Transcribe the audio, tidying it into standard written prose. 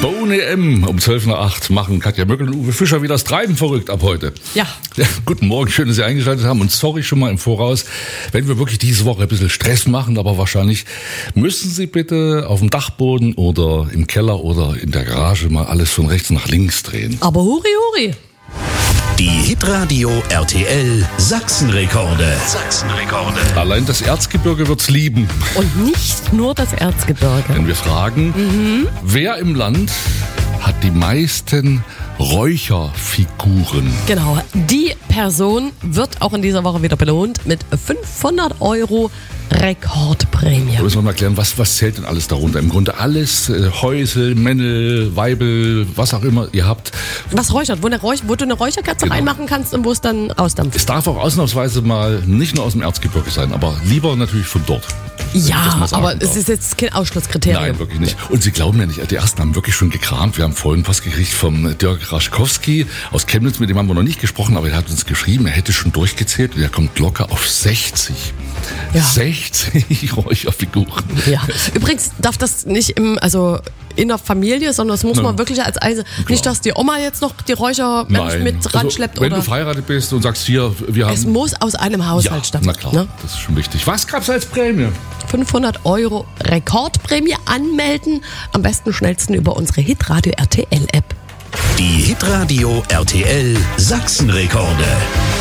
Bone M um 12:08 machen Katja Möckel und Uwe Fischer wieder das Treiben verrückt ab heute. Ja. Guten Morgen, schön, dass Sie eingeschaltet haben und sorry schon mal im Voraus, wenn wir wirklich diese Woche ein bisschen Stress machen, aber wahrscheinlich müssen Sie bitte auf dem Dachboden oder im Keller oder in der Garage mal alles von rechts nach links drehen. Aber huri, huri. Die Hitradio RTL Sachsenrekorde. Allein das Erzgebirge wird's lieben. Und nicht nur das Erzgebirge. Wenn wir fragen, wer im Land hat die meisten Räucherfiguren? Genau, die Person wird auch in dieser Woche wieder belohnt mit 500 € Rekordprämie. Da müssen wir mal klären, was zählt denn alles darunter? Im Grunde alles, Häusel, Männel, Weibel, was auch immer ihr habt. Was räuchert? Wo du eine Räucherkerze reinmachen kannst und wo es dann rausdampft. Es darf auch ausnahmsweise mal nicht nur aus dem Erzgebirge sein, aber lieber natürlich von dort. Ja, aber es ist jetzt kein Ausschlusskriterium. Nein, wirklich nicht. Und Sie glauben ja nicht, die ersten haben wirklich schon gekramt. Wir haben vorhin was gekriegt vom Dirk Raschkowski aus Chemnitz, mit dem haben wir noch nicht gesprochen, aber er hat uns geschrieben, er hätte schon durchgezählt und er kommt locker auf 60. Ja. 60 Räucherfiguren. Ja. Übrigens darf das nicht in der Familie, sondern es muss man wirklich als Eise. Nicht, dass die Oma jetzt noch die Räucher mit ranschleppt. Wenn du verheiratet bist und sagst, hier, wir haben... Es muss aus einem Haushalt stammen. Na klar, das ist schon wichtig. Was gab's als Prämie? 500 € Rekordprämie anmelden. Am besten schnellsten über unsere Hitradio RTL App. Die Hitradio RTL Sachsenrekorde.